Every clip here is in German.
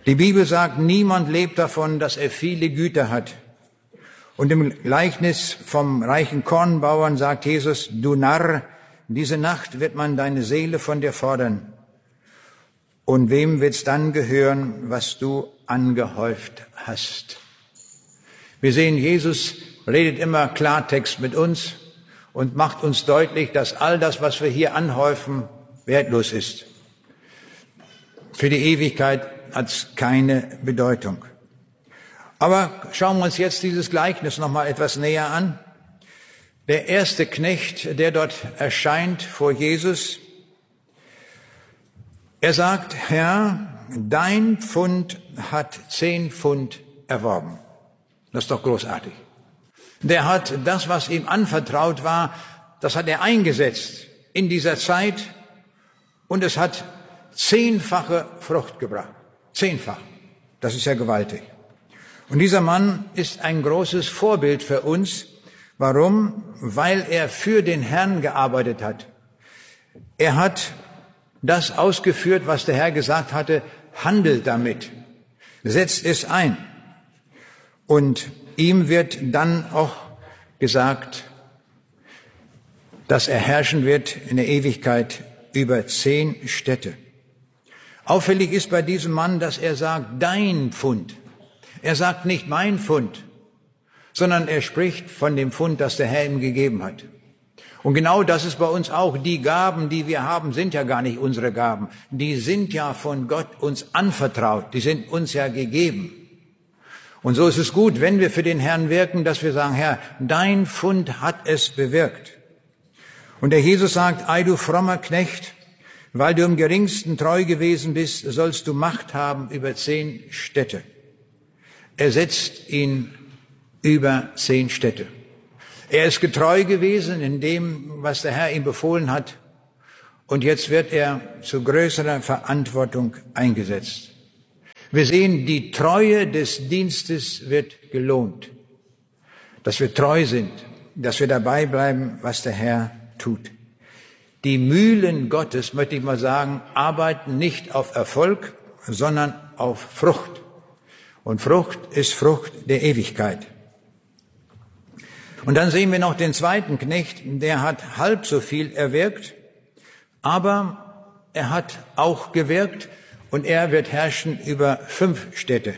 Die Bibel sagt, niemand lebt davon, dass er viele Güter hat. Und im Gleichnis vom reichen Kornbauern sagt Jesus, du Narr, diese Nacht wird man deine Seele von dir fordern. Und wem wird's dann gehören, was du angehäuft hast? Wir sehen, Jesus redet immer Klartext mit uns und macht uns deutlich, dass all das, was wir hier anhäufen, wertlos ist. Für die Ewigkeit hat's keine Bedeutung. Aber schauen wir uns jetzt dieses Gleichnis noch mal etwas näher an. Der erste Knecht, der dort erscheint vor Jesus, er sagt, Herr, dein Pfund hat 10 Pfund erworben. Das ist doch großartig. Der hat das, was ihm anvertraut war, das hat er eingesetzt in dieser Zeit und es hat 10-fache Frucht gebracht. 10-fach. Das ist ja gewaltig. Und dieser Mann ist ein großes Vorbild für uns. Warum? Weil er für den Herrn gearbeitet hat. Er hat das ausgeführt, was der Herr gesagt hatte, handelt damit, setzt es ein. Und ihm wird dann auch gesagt, dass er herrschen wird in der Ewigkeit über 10 Städte. Auffällig ist bei diesem Mann, dass er sagt, dein Pfund. Er sagt nicht mein Pfund, sondern er spricht von dem Pfund, das der Herr ihm gegeben hat. Und genau das ist bei uns auch. Die Gaben, die wir haben, sind ja gar nicht unsere Gaben. Die sind ja von Gott uns anvertraut. Die sind uns ja gegeben. Und so ist es gut, wenn wir für den Herrn wirken, dass wir sagen, Herr, dein Pfund hat es bewirkt. Und der Jesus sagt, ei du frommer Knecht, weil du im Geringsten treu gewesen bist, sollst du Macht haben über 10 Städte. Er setzt ihn über 10 Städte. Er ist getreu gewesen in dem, was der Herr ihm befohlen hat. Und jetzt wird er zu größerer Verantwortung eingesetzt. Wir sehen, die Treue des Dienstes wird gelohnt. Dass wir treu sind, dass wir dabei bleiben, was der Herr tut. Die Mühlen Gottes, möchte ich mal sagen, arbeiten nicht auf Erfolg, sondern auf Frucht. Und Frucht ist Frucht der Ewigkeit. Und dann sehen wir noch den zweiten Knecht, der hat halb so viel erwirkt, aber er hat auch gewirkt und er wird herrschen über 5 Städte.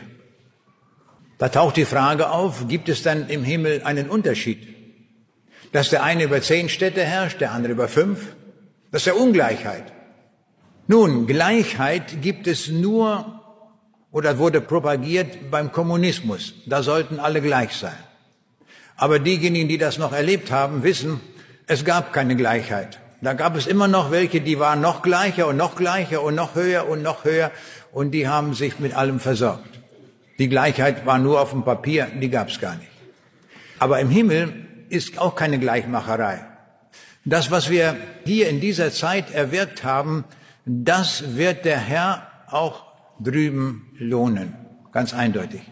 Da taucht die Frage auf, gibt es dann im Himmel einen Unterschied? Dass der eine über 10 Städte herrscht, der andere über 5? Das ist ja Ungleichheit. Nun, Gleichheit gibt es nur oder wurde propagiert beim Kommunismus. Da sollten alle gleich sein. Aber diejenigen, die das noch erlebt haben, wissen, es gab keine Gleichheit. Da gab es immer noch welche, die waren noch gleicher und noch gleicher und noch höher und die haben sich mit allem versorgt. Die Gleichheit war nur auf dem Papier, die gab es gar nicht. Aber im Himmel ist auch keine Gleichmacherei. Das, was wir hier in dieser Zeit erwirkt haben, das wird der Herr auch drüben lohnen. Ganz eindeutig.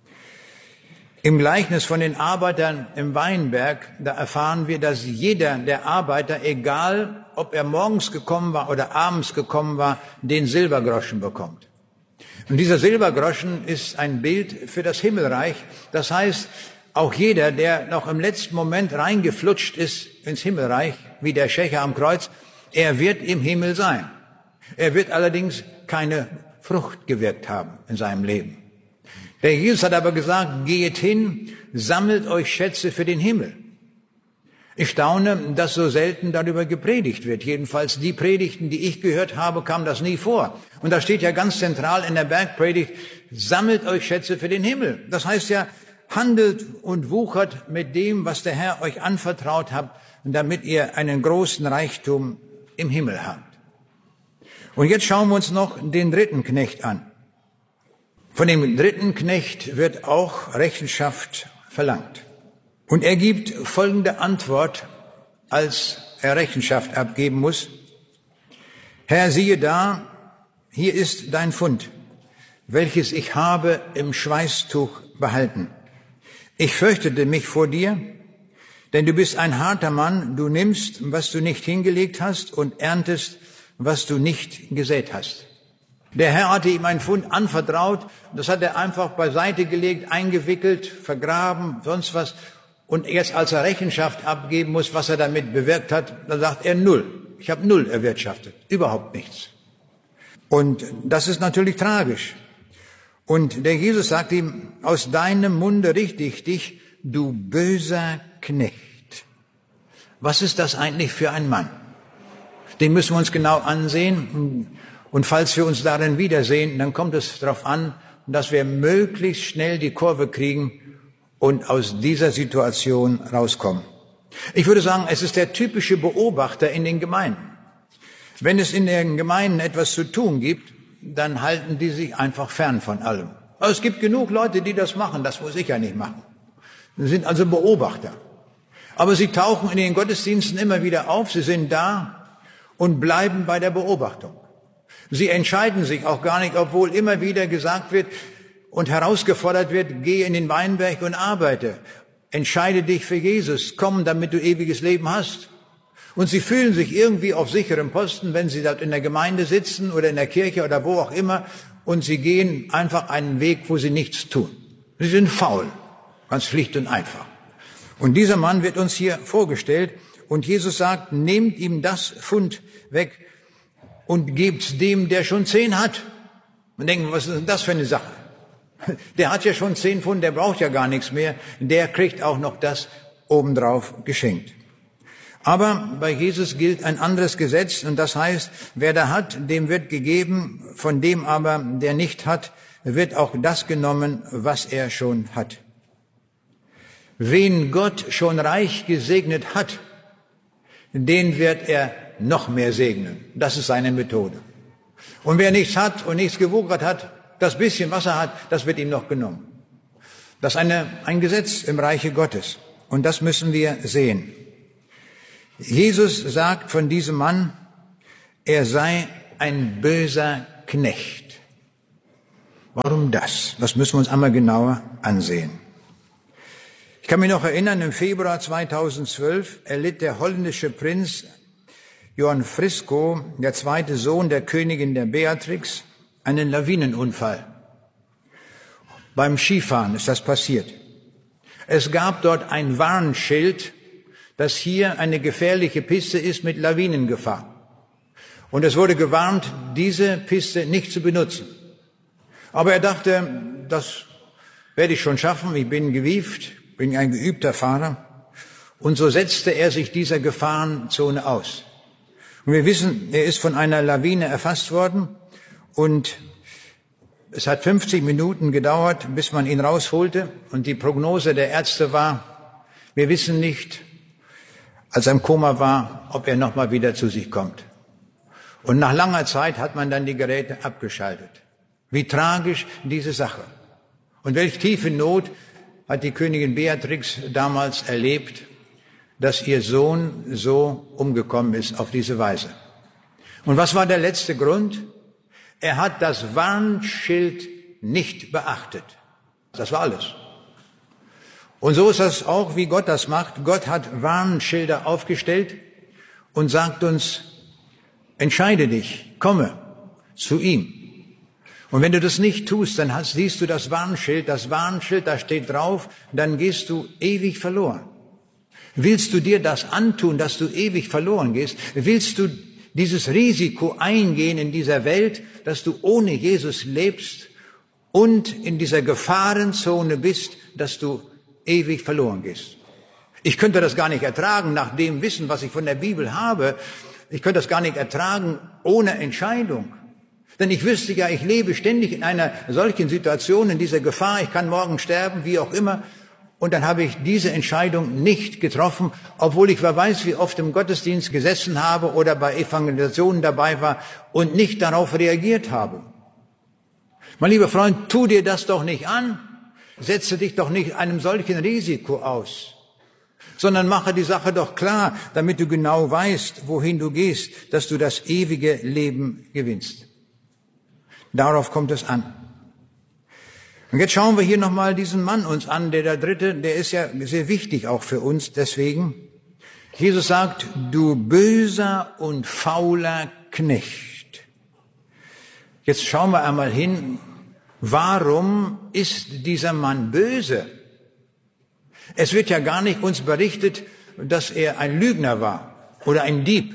Im Gleichnis von den Arbeitern im Weinberg, da erfahren wir, dass jeder der Arbeiter, egal ob er morgens gekommen war oder abends gekommen war, den Silbergroschen bekommt. Und dieser Silbergroschen ist ein Bild für das Himmelreich. Das heißt, auch jeder, der noch im letzten Moment reingeflutscht ist ins Himmelreich, wie der Schächer am Kreuz, er wird im Himmel sein. Er wird allerdings keine Frucht gewirkt haben in seinem Leben. Der Jesus hat aber gesagt, geht hin, sammelt euch Schätze für den Himmel. Ich staune, dass so selten darüber gepredigt wird. Jedenfalls die Predigten, die ich gehört habe, kam das nie vor. Und da steht ja ganz zentral in der Bergpredigt, sammelt euch Schätze für den Himmel. Das heißt ja, handelt und wuchert mit dem, was der Herr euch anvertraut hat, damit ihr einen großen Reichtum im Himmel habt. Und jetzt schauen wir uns noch den dritten Knecht an. Von dem dritten Knecht wird auch Rechenschaft verlangt. Und er gibt folgende Antwort, als er Rechenschaft abgeben muss. Herr, siehe da, hier ist dein Pfund, welches ich habe im Schweißtuch behalten. Ich fürchtete mich vor dir, denn du bist ein harter Mann, du nimmst, was du nicht hingelegt hast und erntest, was du nicht gesät hast. Der Herr hatte ihm einen Fund anvertraut, das hat er einfach beiseite gelegt, eingewickelt, vergraben, sonst was. Und jetzt, als er Rechenschaft abgeben muss, was er damit bewirkt hat, da sagt er 0. Ich habe 0 erwirtschaftet, überhaupt nichts. Und das ist natürlich tragisch. Und der Jesus sagt ihm, aus deinem Munde richte ich dich, du böser Knecht. Was ist das eigentlich für ein Mann? Den müssen wir uns genau ansehen. Und falls wir uns darin wiedersehen, dann kommt es darauf an, dass wir möglichst schnell die Kurve kriegen und aus dieser Situation rauskommen. Ich würde sagen, es ist der typische Beobachter in den Gemeinden. Wenn es in den Gemeinden etwas zu tun gibt, dann halten die sich einfach fern von allem. Aber es gibt genug Leute, die das machen, das muss ich ja nicht machen. Sie sind also Beobachter. Aber sie tauchen in den Gottesdiensten immer wieder auf, sie sind da und bleiben bei der Beobachtung. Sie entscheiden sich auch gar nicht, obwohl immer wieder gesagt wird und herausgefordert wird, gehe in den Weinberg und arbeite. Entscheide dich für Jesus, komm, damit du ewiges Leben hast. Und sie fühlen sich irgendwie auf sicherem Posten, wenn sie dort in der Gemeinde sitzen oder in der Kirche oder wo auch immer, und sie gehen einfach einen Weg, wo sie nichts tun. Sie sind faul, ganz schlicht und einfach. Und dieser Mann wird uns hier vorgestellt, und Jesus sagt, nehmt ihm das Pfund weg und gebt's dem, der schon 10 hat. Und denken, was ist denn das für eine Sache? Der hat ja schon 10 Pfund, der braucht ja gar nichts mehr. Der kriegt auch noch das obendrauf geschenkt. Aber bei Jesus gilt ein anderes Gesetz, und das heißt, wer da hat, dem wird gegeben, von dem aber, der nicht hat, wird auch das genommen, was er schon hat. Wen Gott schon reich gesegnet hat, den wird er noch mehr segnen. Das ist seine Methode. Und wer nichts hat und nichts gewuchert hat, das bisschen, was er hat, das wird ihm noch genommen. Das ist ein Gesetz im Reiche Gottes. Und das müssen wir sehen. Jesus sagt von diesem Mann, er sei ein böser Knecht. Warum das? Das müssen wir uns einmal genauer ansehen. Ich kann mich noch erinnern, im Februar 2012 erlitt der holländische Prinz Johan Frisco, der zweite Sohn der Königin der Beatrix, einen Lawinenunfall. Beim Skifahren ist das passiert. Es gab dort ein Warnschild, dass hier eine gefährliche Piste ist mit Lawinengefahr. Und es wurde gewarnt, diese Piste nicht zu benutzen. Aber er dachte, das werde ich schon schaffen, ich bin gewieft, bin ein geübter Fahrer. Und so setzte er sich dieser Gefahrenzone aus. Und wir wissen, er ist von einer Lawine erfasst worden, und es hat 50 Minuten gedauert, bis man ihn rausholte. Und die Prognose der Ärzte war, wir wissen nicht, als er im Koma war, ob er nochmal wieder zu sich kommt. Und nach langer Zeit hat man dann die Geräte abgeschaltet. Wie tragisch diese Sache. Und welch tiefe Not hat die Königin Beatrix damals erlebt, dass ihr Sohn so umgekommen ist auf diese Weise. Und was war der letzte Grund? Er hat das Warnschild nicht beachtet. Das war alles. Und so ist das auch, wie Gott das macht. Gott hat Warnschilder aufgestellt und sagt uns, entscheide dich, komme zu ihm. Und wenn du das nicht tust, dann siehst du das Warnschild, da steht drauf, dann gehst du ewig verloren. Willst du dir das antun, dass du ewig verloren gehst? Willst du dieses Risiko eingehen in dieser Welt, dass du ohne Jesus lebst und in dieser Gefahrenzone bist, dass du ewig verloren gehst? Ich könnte das gar nicht ertragen, nach dem Wissen, was ich von der Bibel habe. Ich könnte das gar nicht ertragen ohne Entscheidung. Denn ich wüsste ja, ich lebe ständig in einer solchen Situation, in dieser Gefahr, ich kann morgen sterben, wie auch immer. Und dann habe ich diese Entscheidung nicht getroffen, obwohl ich wer weiß, wie oft im Gottesdienst gesessen habe oder bei Evangelisationen dabei war und nicht darauf reagiert habe. Mein lieber Freund, tu dir das doch nicht an. Setze dich doch nicht einem solchen Risiko aus, sondern mache die Sache doch klar, damit du genau weißt, wohin du gehst, dass du das ewige Leben gewinnst. Darauf kommt es an. Und jetzt schauen wir hier nochmal diesen Mann uns an, der dritte, der ist ja sehr wichtig auch für uns deswegen. Jesus sagt, du böser und fauler Knecht. Jetzt schauen wir einmal hin, warum ist dieser Mann böse? Es wird ja gar nicht uns berichtet, dass er ein Lügner war oder ein Dieb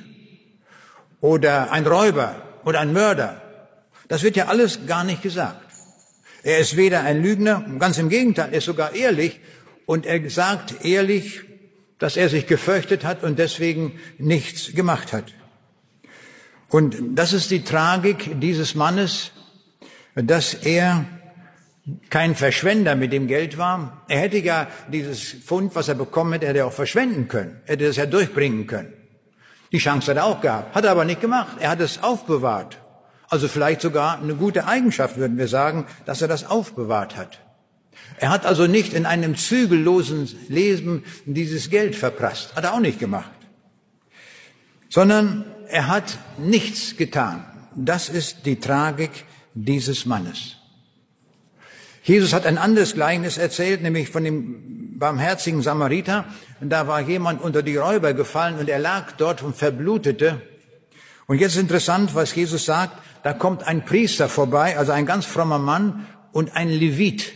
oder ein Räuber oder ein Mörder. Das wird ja alles gar nicht gesagt. Er ist weder ein Lügner, ganz im Gegenteil, er ist sogar ehrlich und er sagt ehrlich, dass er sich gefürchtet hat und deswegen nichts gemacht hat. Und das ist die Tragik dieses Mannes, dass er kein Verschwender mit dem Geld war. Er hätte ja dieses Pfund, was er bekommen hätte, hätte er auch verschwenden können, hätte das ja durchbringen können. Die Chance hat er auch gehabt, hat er aber nicht gemacht. Er hat es aufbewahrt. Also vielleicht sogar eine gute Eigenschaft, würden wir sagen, dass er das aufbewahrt hat. Er hat also nicht in einem zügellosen Leben dieses Geld verprasst. Hat er auch nicht gemacht. Sondern er hat nichts getan. Das ist die Tragik dieses Mannes. Jesus hat ein anderes Gleichnis erzählt, nämlich von dem barmherzigen Samariter. Und da war jemand unter die Räuber gefallen und er lag dort und verblutete. Und jetzt ist interessant, was Jesus sagt. Da kommt ein Priester vorbei, also ein ganz frommer Mann und ein Levit.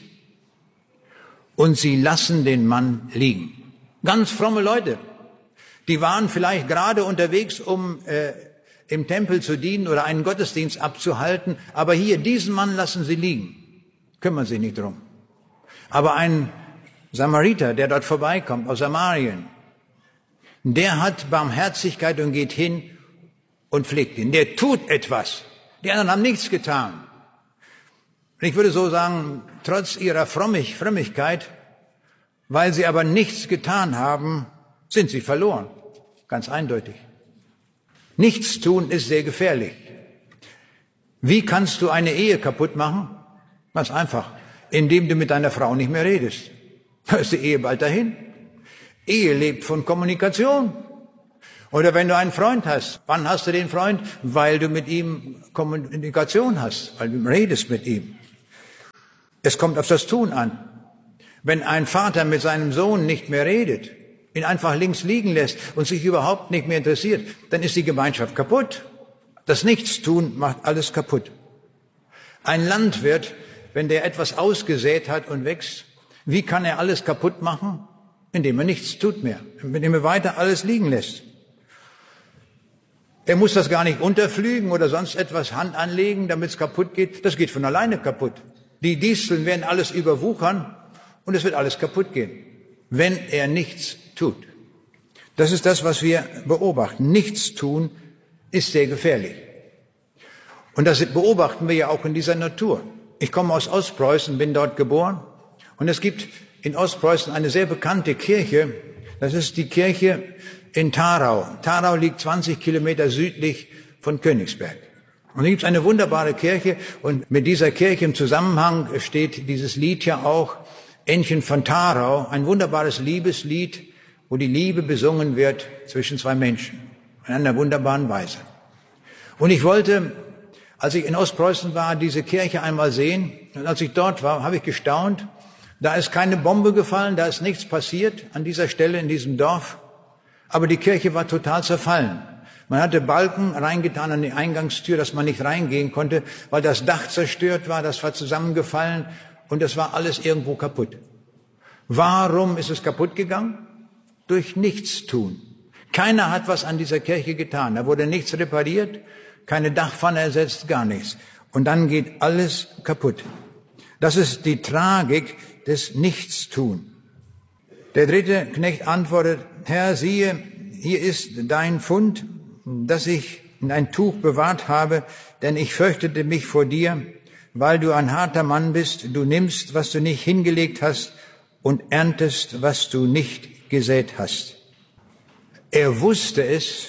Und sie lassen den Mann liegen. Ganz fromme Leute. Die waren vielleicht gerade unterwegs, um im Tempel zu dienen oder einen Gottesdienst abzuhalten. Aber hier, diesen Mann lassen sie liegen. Kümmern sich nicht drum. Aber ein Samariter, der dort vorbeikommt, aus Samarien, der hat Barmherzigkeit und geht hin und pflegt ihn. Der tut etwas. Die anderen haben nichts getan. Und ich würde so sagen, trotz ihrer Frömmigkeit, weil sie aber nichts getan haben, sind sie verloren. Ganz eindeutig. Nichts tun ist sehr gefährlich. Wie kannst du eine Ehe kaputt machen? Ganz einfach, indem du mit deiner Frau nicht mehr redest. Da ist die Ehe bald dahin. Ehe lebt von Kommunikation. Oder wenn du einen Freund hast, wann hast du den Freund? Weil du mit ihm Kommunikation hast, weil du redest mit ihm. Es kommt auf das Tun an. Wenn ein Vater mit seinem Sohn nicht mehr redet, ihn einfach links liegen lässt und sich überhaupt nicht mehr interessiert, dann ist die Gemeinschaft kaputt. Das Nichtstun macht alles kaputt. Ein Landwirt, wenn der etwas ausgesät hat und wächst, wie kann er alles kaputt machen? Indem er nichts tut mehr, indem er weiter alles liegen lässt. Er muss das gar nicht unterpflügen oder sonst etwas Hand anlegen, damit es kaputt geht. Das geht von alleine kaputt. Die Disteln werden alles überwuchern und es wird alles kaputt gehen, wenn er nichts tut. Das ist das, was wir beobachten. Nichts tun ist sehr gefährlich. Und das beobachten wir ja auch in dieser Natur. Ich komme aus Ostpreußen, bin dort geboren. Und es gibt in Ostpreußen eine sehr bekannte Kirche. Das ist die Kirche in Tharau. Tharau liegt 20 Kilometer südlich von Königsberg. Und da gibt es eine wunderbare Kirche. Und mit dieser Kirche im Zusammenhang steht dieses Lied ja auch, Ännchen von Tharau, ein wunderbares Liebeslied, wo die Liebe besungen wird zwischen zwei Menschen. In einer wunderbaren Weise. Und ich wollte, als ich in Ostpreußen war, diese Kirche einmal sehen. Und als ich dort war, habe ich gestaunt. Da ist keine Bombe gefallen, da ist nichts passiert an dieser Stelle in diesem Dorf. Aber die Kirche war total zerfallen. Man hatte Balken reingetan an die Eingangstür, dass man nicht reingehen konnte, weil das Dach zerstört war, das war zusammengefallen und das war alles irgendwo kaputt. Warum ist es kaputt gegangen? Durch Nichtstun. Keiner hat was an dieser Kirche getan. Da wurde nichts repariert, keine Dachpfanne ersetzt, gar nichts. Und dann geht alles kaputt. Das ist die Tragik des Nichtstun. Der dritte Knecht antwortet, Herr, siehe, hier ist dein Pfund, das ich in ein Tuch bewahrt habe, denn ich fürchtete mich vor dir, weil du ein harter Mann bist. Du nimmst, was du nicht hingelegt hast und erntest, was du nicht gesät hast. Er wusste es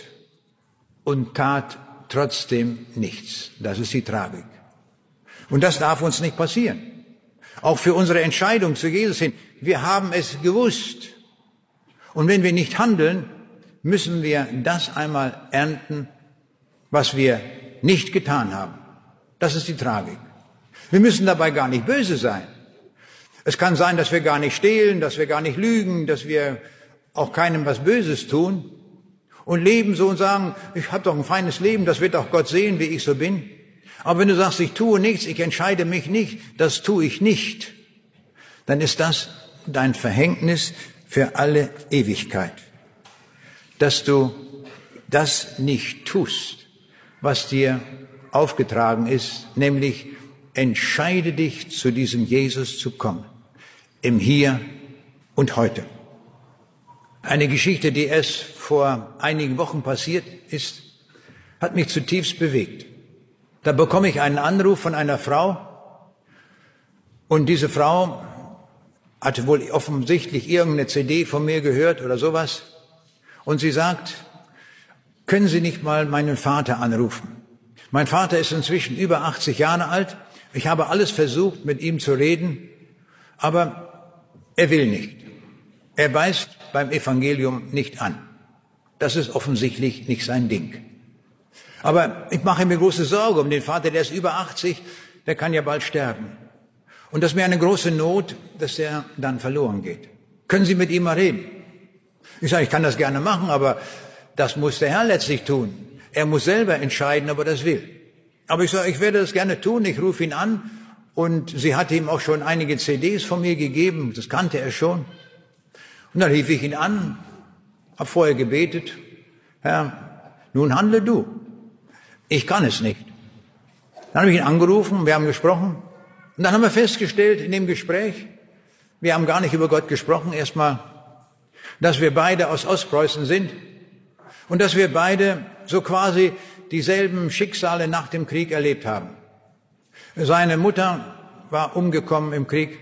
und tat trotzdem nichts. Das ist die Tragik. Und das darf uns nicht passieren. Auch für unsere Entscheidung zu Jesus hin. Wir haben es gewusst. Und wenn wir nicht handeln, müssen wir das einmal ernten, was wir nicht getan haben. Das ist die Tragik. Wir müssen dabei gar nicht böse sein. Es kann sein, dass wir gar nicht stehlen, dass wir gar nicht lügen, dass wir auch keinem was Böses tun und leben so und sagen, ich habe doch ein feines Leben, das wird auch Gott sehen, wie ich so bin. Aber wenn du sagst, ich tue nichts, ich entscheide mich nicht, das tue ich nicht, dann ist das dein Verhängnis für alle Ewigkeit. Dass du das nicht tust, was dir aufgetragen ist, nämlich entscheide dich, zu diesem Jesus zu kommen, im Hier und heute. Eine Geschichte, die erst vor einigen Wochen passiert ist, hat mich zutiefst bewegt. Da bekomme ich einen Anruf von einer Frau und diese Frau hatte wohl offensichtlich irgendeine CD von mir gehört oder sowas und sie sagt, können Sie nicht mal meinen Vater anrufen? Mein Vater ist inzwischen über 80 Jahre alt. Ich habe alles versucht, mit ihm zu reden, aber er will nicht. Er beißt beim Evangelium nicht an. Das ist offensichtlich nicht sein Ding. Aber ich mache mir große Sorge um den Vater, der ist über 80, der kann ja bald sterben. Und das ist mir eine große Not, dass er dann verloren geht. Können Sie mit ihm mal reden? Ich sage, ich kann das gerne machen, aber das muss der Herr letztlich tun. Er muss selber entscheiden, ob er das will. Aber ich sage, ich werde das gerne tun, ich rufe ihn an. Und sie hatte ihm auch schon einige CDs von mir gegeben, das kannte er schon. Und dann rief ich ihn an, habe vorher gebetet, Herr, nun handle du. Ich kann es nicht. Dann habe ich ihn angerufen, wir haben gesprochen. Und dann haben wir festgestellt in dem Gespräch, wir haben gar nicht über Gott gesprochen erstmal, dass wir beide aus Ostpreußen sind und dass wir beide so quasi dieselben Schicksale nach dem Krieg erlebt haben. Seine Mutter war umgekommen im Krieg,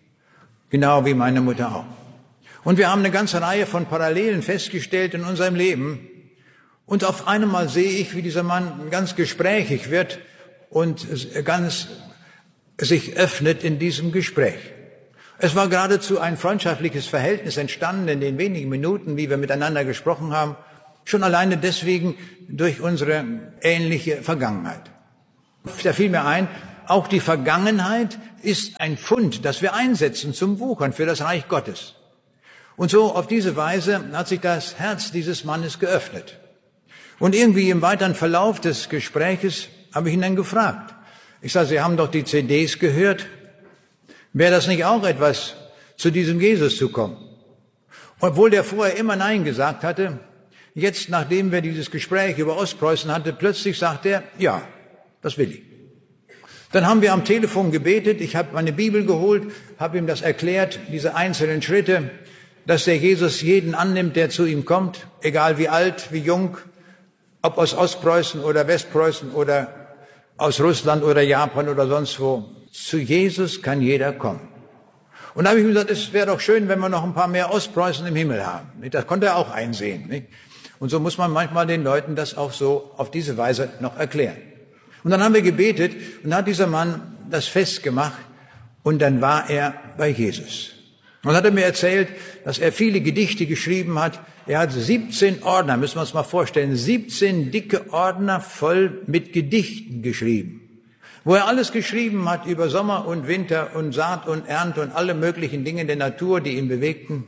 genau wie meine Mutter auch. Und wir haben eine ganze Reihe von Parallelen festgestellt in unserem Leben. Und auf einmal sehe ich, wie dieser Mann ganz gesprächig wird und ganz sich öffnet in diesem Gespräch. Es war geradezu ein freundschaftliches Verhältnis entstanden in den wenigen Minuten, wie wir miteinander gesprochen haben, schon alleine deswegen durch unsere ähnliche Vergangenheit. Da fiel mir ein, auch die Vergangenheit ist ein Pfund, das wir einsetzen zum Wuchern für das Reich Gottes. Und so auf diese Weise hat sich das Herz dieses Mannes geöffnet. Und irgendwie im weiteren Verlauf des Gespräches habe ich ihn dann gefragt. Ich sage, Sie haben doch die CDs gehört. Wäre das nicht auch etwas, zu diesem Jesus zu kommen? Obwohl der vorher immer Nein gesagt hatte, jetzt, nachdem wir dieses Gespräch über Ostpreußen hatten, plötzlich sagt er, ja, das will ich. Dann haben wir am Telefon gebetet, ich habe meine Bibel geholt, habe ihm das erklärt, diese einzelnen Schritte, dass der Jesus jeden annimmt, der zu ihm kommt, egal wie alt, wie jung, ob aus Ostpreußen oder Westpreußen oder aus Russland oder Japan oder sonst wo. Zu Jesus kann jeder kommen. Und da habe ich ihm gesagt, es wäre doch schön, wenn wir noch ein paar mehr Ostpreußen im Himmel haben. Das konnte er auch einsehen. Nicht? Und so muss man manchmal den Leuten das auch so auf diese Weise noch erklären. Und dann haben wir gebetet und dann hat dieser Mann das festgemacht und dann war er bei Jesus. Und dann hat er mir erzählt, dass er viele Gedichte geschrieben hat. Er hat 17 Ordner, müssen wir uns mal vorstellen, 17 dicke Ordner voll mit Gedichten geschrieben. Wo er alles geschrieben hat über Sommer und Winter und Saat und Ernte und alle möglichen Dinge der Natur, die ihn bewegten.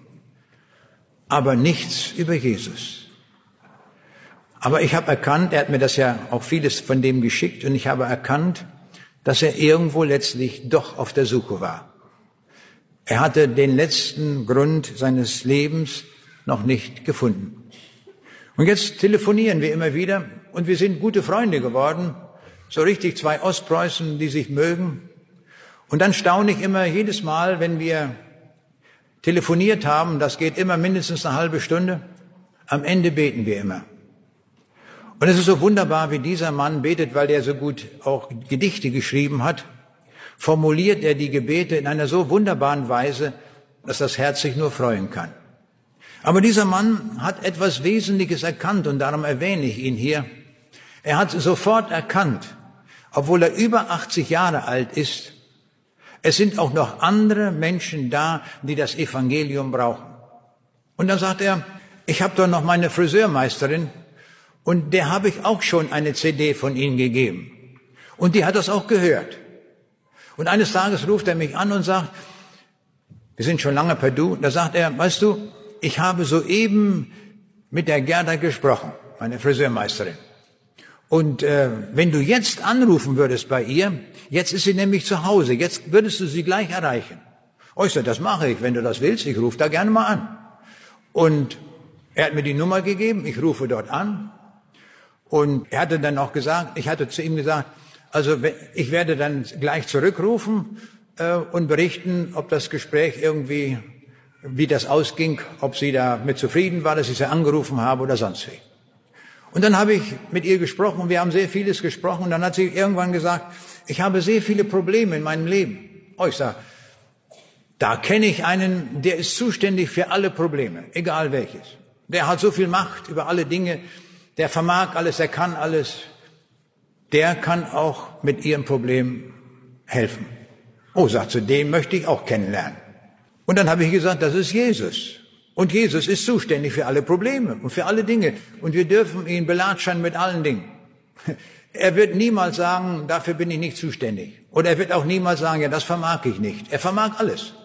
Aber nichts über Jesus. Aber ich habe erkannt, er hat mir das ja auch vieles von dem geschickt, und ich habe erkannt, dass er irgendwo letztlich doch auf der Suche war. Er hatte den letzten Grund seines Lebens noch nicht gefunden. Und jetzt telefonieren wir immer wieder und wir sind gute Freunde geworden, so richtig zwei Ostpreußen, die sich mögen. Und dann staune ich immer jedes Mal, wenn wir telefoniert haben, das geht immer mindestens eine halbe Stunde, am Ende beten wir immer. Und es ist so wunderbar, wie dieser Mann betet, weil er so gut auch Gedichte geschrieben hat, formuliert er die Gebete in einer so wunderbaren Weise, dass das Herz sich nur freuen kann. Aber dieser Mann hat etwas Wesentliches erkannt und darum erwähne ich ihn hier. Er hat sofort erkannt, obwohl er über 80 Jahre alt ist, es sind auch noch andere Menschen da, die das Evangelium brauchen. Und dann sagt er, ich habe doch noch meine Friseurmeisterin und der habe ich auch schon eine CD von Ihnen gegeben. Und die hat das auch gehört. Und eines Tages ruft er mich an und sagt, wir sind schon lange per Du, da sagt er, weißt du, ich habe soeben mit der Gerda gesprochen, meine Friseurmeisterin. Und wenn du jetzt anrufen würdest bei ihr, jetzt ist sie nämlich zu Hause, jetzt würdest du sie gleich erreichen. Oh, ich sag, das mache ich, wenn du das willst, ich rufe da gerne mal an. Und er hat mir die Nummer gegeben, ich rufe dort an. Und er hatte dann auch gesagt, ich hatte zu ihm gesagt, also ich werde dann gleich zurückrufen und berichten, ob das Gespräch irgendwie, wie das ausging, ob sie damit zufrieden war, dass ich sie angerufen habe oder sonst wie. Und dann habe ich mit ihr gesprochen und wir haben sehr vieles gesprochen und dann hat sie irgendwann gesagt, ich habe sehr viele Probleme in meinem Leben. Oh, ich sage, da kenne ich einen, der ist zuständig für alle Probleme, egal welches. Der hat so viel Macht über alle Dinge, der vermag alles, der kann alles. Der kann auch mit ihrem Problem helfen. Oh, sagt sie, den möchte ich auch kennenlernen. Und dann habe ich gesagt, das ist Jesus. Und Jesus ist zuständig für alle Probleme und für alle Dinge. Und wir dürfen ihn belatschern mit allen Dingen. Er wird niemals sagen, dafür bin ich nicht zuständig. Oder er wird auch niemals sagen, ja, das vermag ich nicht. Er vermag alles.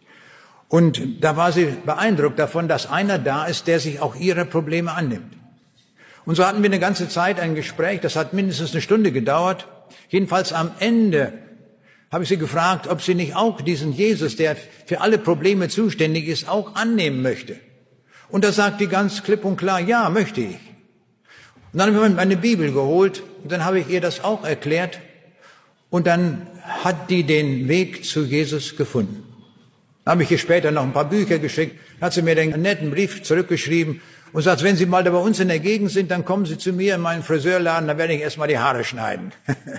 Und da war sie beeindruckt davon, dass einer da ist, der sich auch ihrer Probleme annimmt. Und so hatten wir eine ganze Zeit ein Gespräch, das hat mindestens eine Stunde gedauert. Jedenfalls am Ende habe ich sie gefragt, ob sie nicht auch diesen Jesus, der für alle Probleme zuständig ist, auch annehmen möchte. Und da sagt die ganz klipp und klar, ja, möchte ich. Und dann habe ich meine Bibel geholt und dann habe ich ihr das auch erklärt. Und dann hat die den Weg zu Jesus gefunden. Dann habe ich ihr später noch ein paar Bücher geschickt, hat sie mir den netten Brief zurückgeschrieben und sagt, wenn Sie mal da bei uns in der Gegend sind, dann kommen Sie zu mir in meinen Friseurladen, dann werde ich erstmal die Haare schneiden.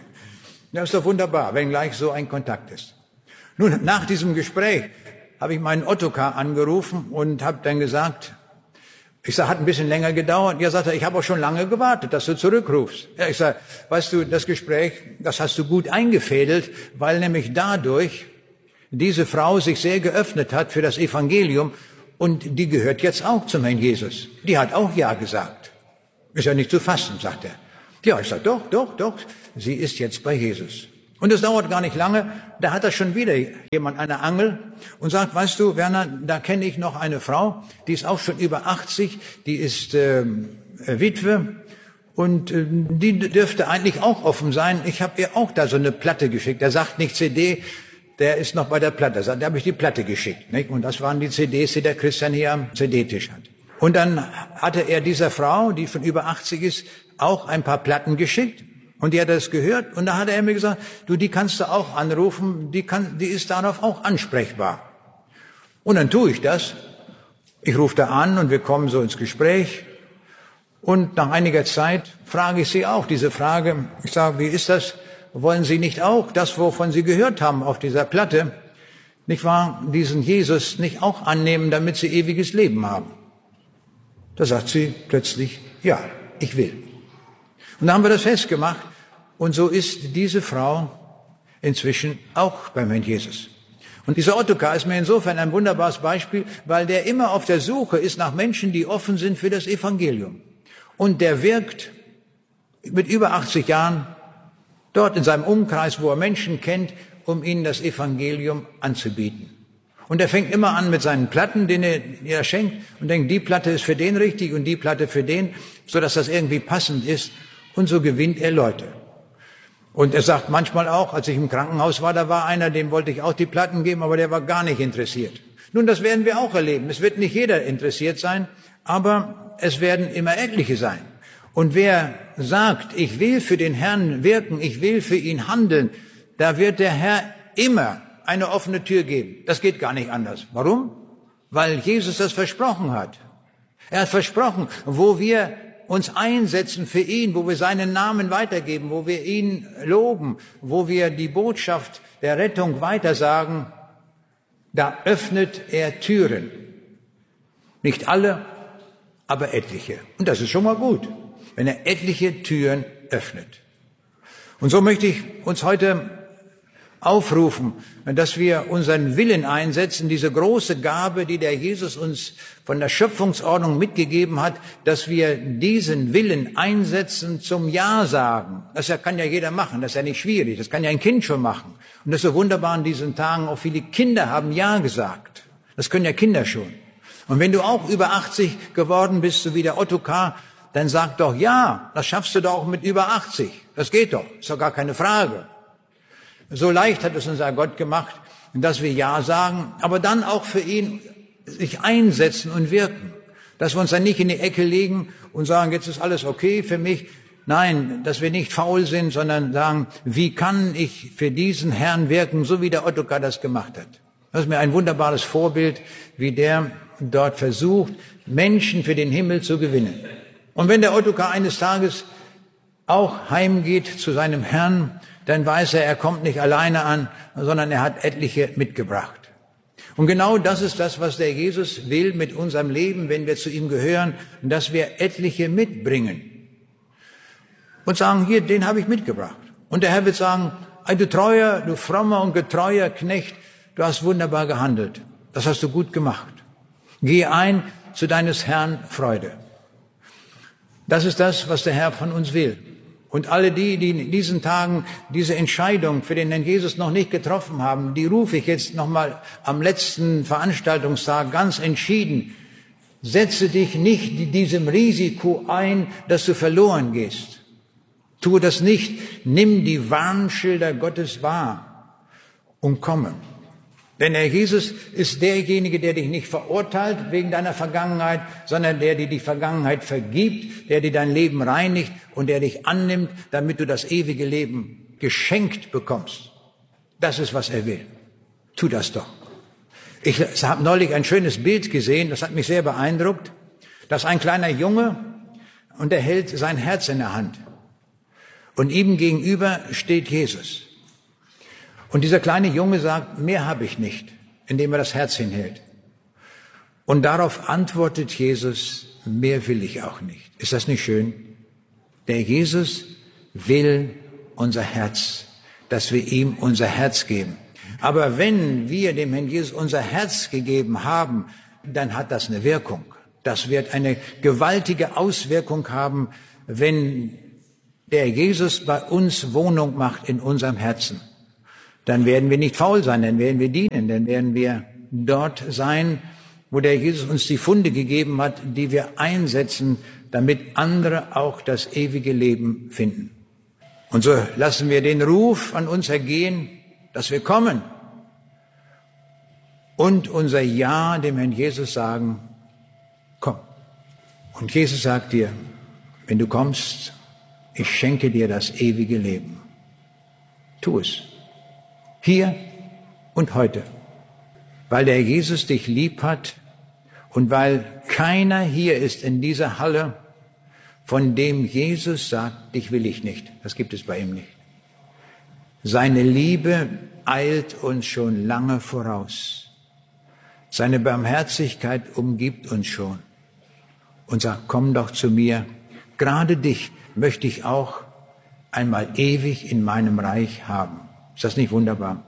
Das ist doch wunderbar, wenn gleich so ein Kontakt ist. Nun, nach diesem Gespräch habe ich meinen Ottokar angerufen und habe dann gesagt, ich sage, hat ein bisschen länger gedauert. Ja, sagt er, ich habe auch schon lange gewartet, dass du zurückrufst. Ja, ich sage, weißt du, das Gespräch, das hast du gut eingefädelt, weil nämlich dadurch diese Frau sich sehr geöffnet hat für das Evangelium und die gehört jetzt auch zum Herrn Jesus. Die hat auch Ja gesagt. Ist ja nicht zu fassen, sagt er. Ja, ich sage, doch, sie ist jetzt bei Jesus. Und es dauert gar nicht lange, da hat er schon wieder jemand eine Angel und sagt, weißt du, Werner, da kenne ich noch eine Frau, die ist auch schon über 80, die ist Witwe und die dürfte eigentlich auch offen sein. Ich habe ihr auch da so eine Platte geschickt. Er sagt nicht CD, der ist noch bei der Platte. Da habe ich die Platte geschickt. Nicht? Und das waren die CDs, die der Christian hier am CD-Tisch hat. Und dann hatte er dieser Frau, die schon über 80 ist, auch ein paar Platten geschickt. Und die hat das gehört. Und da hat er mir gesagt, du, die kannst du auch anrufen, die ist darauf auch ansprechbar. Und dann tue ich das. Ich rufe da an und wir kommen so ins Gespräch. Und nach einiger Zeit frage ich sie auch diese Frage. Ich sage, wie ist das? Wollen Sie nicht auch das, wovon Sie gehört haben auf dieser Platte, nicht wahr, diesen Jesus nicht auch annehmen, damit Sie ewiges Leben haben? Da sagt sie plötzlich, ja, ich will. Und da haben wir das festgemacht. Und so ist diese Frau inzwischen auch beim Herrn Jesus. Und dieser Ottokar ist mir insofern ein wunderbares Beispiel, weil der immer auf der Suche ist nach Menschen, die offen sind für das Evangelium. Und der wirkt mit über 80 Jahren dort in seinem Umkreis, wo er Menschen kennt, um ihnen das Evangelium anzubieten. Und er fängt immer an mit seinen Platten, denen er schenkt, und denkt, die Platte ist für den richtig und die Platte für den, sodass das irgendwie passend ist. Und so gewinnt er Leute. Und er sagt manchmal auch, als ich im Krankenhaus war, da war einer, dem wollte ich auch die Platten geben, aber der war gar nicht interessiert. Nun, das werden wir auch erleben. Es wird nicht jeder interessiert sein, aber es werden immer etliche sein. Und wer sagt, ich will für den Herrn wirken, ich will für ihn handeln, da wird der Herr immer eine offene Tür geben. Das geht gar nicht anders. Warum? Weil Jesus das versprochen hat. Er hat versprochen, wo wir uns einsetzen für ihn, wo wir seinen Namen weitergeben, wo wir ihn loben, wo wir die Botschaft der Rettung weitersagen, da öffnet er Türen. Nicht alle, aber etliche. Und das ist schon mal gut, wenn er etliche Türen öffnet. Und so möchte ich uns heute aufrufen, dass wir unseren Willen einsetzen, diese große Gabe, die der Jesus uns von der Schöpfungsordnung mitgegeben hat, dass wir diesen Willen einsetzen zum Ja sagen. Das kann ja jeder machen, das ist ja nicht schwierig, das kann ja ein Kind schon machen. Und das ist so wunderbar in diesen Tagen, auch viele Kinder haben Ja gesagt. Das können ja Kinder schon. Und wenn du auch über 80 geworden bist, so wie der Ottokar, dann sag doch ja, das schaffst du doch auch mit über 80. Das geht doch, ist doch gar keine Frage. So leicht hat es unser Gott gemacht, dass wir ja sagen, aber dann auch für ihn sich einsetzen und wirken. Dass wir uns dann nicht in die Ecke legen und sagen, jetzt ist alles okay für mich. Nein, dass wir nicht faul sind, sondern sagen, wie kann ich für diesen Herrn wirken, so wie der Ottokar das gemacht hat. Das ist mir ein wunderbares Vorbild, wie der dort versucht, Menschen für den Himmel zu gewinnen. Und wenn der Ottokar eines Tages auch heimgeht zu seinem Herrn, dann weiß er kommt nicht alleine an, sondern er hat etliche mitgebracht. Und genau das ist das, was der Jesus will mit unserem Leben, wenn wir zu ihm gehören, dass wir etliche mitbringen. Und sagen, hier, den habe ich mitgebracht. Und der Herr wird sagen, du treuer, du frommer und getreuer Knecht, du hast wunderbar gehandelt. Das hast du gut gemacht. Geh ein zu deines Herrn Freude. Das ist das, was der Herr von uns will. Und alle die in diesen Tagen diese Entscheidung für den Herrn Jesus noch nicht getroffen haben, die rufe ich jetzt nochmal am letzten Veranstaltungstag ganz entschieden. Setze dich nicht diesem Risiko ein, dass du verloren gehst. Tue das nicht. Nimm die Warnschilder Gottes wahr und komme. Denn der Jesus ist derjenige, der dich nicht verurteilt wegen deiner Vergangenheit, sondern der dir die Vergangenheit vergibt, der dir dein Leben reinigt und der dich annimmt, damit du das ewige Leben geschenkt bekommst. Das ist, was er will. Tu das doch. Ich habe neulich ein schönes Bild gesehen, das hat mich sehr beeindruckt. Das ist ein kleiner Junge und er hält sein Herz in der Hand. Und ihm gegenüber steht Jesus. Und dieser kleine Junge sagt, mehr habe ich nicht, indem er das Herz hinhält. Und darauf antwortet Jesus, mehr will ich auch nicht. Ist das nicht schön? Der Jesus will unser Herz, dass wir ihm unser Herz geben. Aber wenn wir dem Herrn Jesus unser Herz gegeben haben, dann hat das eine Wirkung. Das wird eine gewaltige Auswirkung haben, wenn der Jesus bei uns Wohnung macht in unserem Herzen. Dann werden wir nicht faul sein, dann werden wir dienen, dann werden wir dort sein, wo der Jesus uns die Funde gegeben hat, die wir einsetzen, damit andere auch das ewige Leben finden. Und so lassen wir den Ruf an uns ergehen, dass wir kommen und unser Ja dem Herrn Jesus sagen, komm. Und Jesus sagt dir, wenn du kommst, ich schenke dir das ewige Leben. Tu es. Hier und heute. Weil der Jesus dich lieb hat und weil keiner hier ist in dieser Halle, von dem Jesus sagt, dich will ich nicht. Das gibt es bei ihm nicht. Seine Liebe eilt uns schon lange voraus. Seine Barmherzigkeit umgibt uns schon und sagt, komm doch zu mir. Gerade dich möchte ich auch einmal ewig in meinem Reich haben. Ist das nicht wunderbar?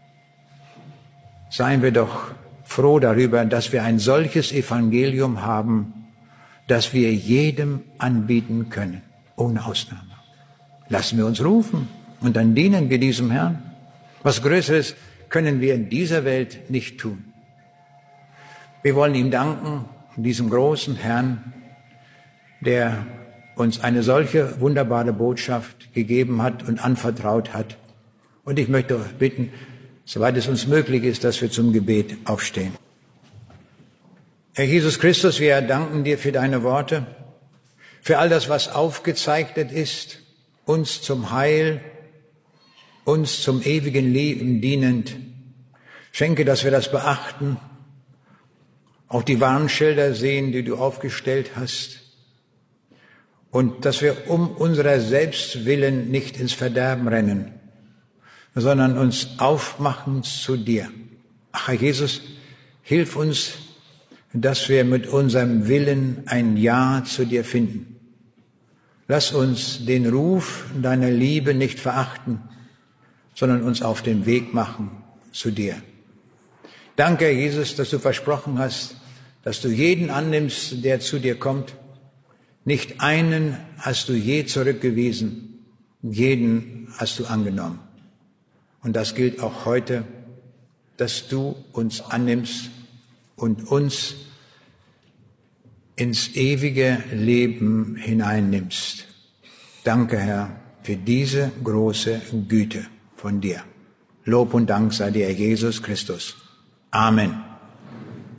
Seien wir doch froh darüber, dass wir ein solches Evangelium haben, das wir jedem anbieten können, ohne Ausnahme. Lassen wir uns rufen und dann dienen wir diesem Herrn. Was Größeres können wir in dieser Welt nicht tun. Wir wollen ihm danken, diesem großen Herrn, der uns eine solche wunderbare Botschaft gegeben hat und anvertraut hat. Und ich möchte bitten, soweit es uns möglich ist, dass wir zum Gebet aufstehen. Herr Jesus Christus, wir danken dir für deine Worte, für all das, was aufgezeichnet ist, uns zum Heil, uns zum ewigen Leben dienend. Schenke, dass wir das beachten, auch die Warnschilder sehen, die du aufgestellt hast, und dass wir um unserer selbst willen nicht ins Verderben rennen, sondern uns aufmachen zu dir. Ach, Herr Jesus, hilf uns, dass wir mit unserem Willen ein Ja zu dir finden. Lass uns den Ruf deiner Liebe nicht verachten, sondern uns auf den Weg machen zu dir. Danke, Herr Jesus, dass du versprochen hast, dass du jeden annimmst, der zu dir kommt. Nicht einen hast du je zurückgewiesen, jeden hast du angenommen. Und das gilt auch heute, dass du uns annimmst und uns ins ewige Leben hineinnimmst. Danke, Herr, für diese große Güte von dir. Lob und Dank sei dir, Jesus Christus. Amen.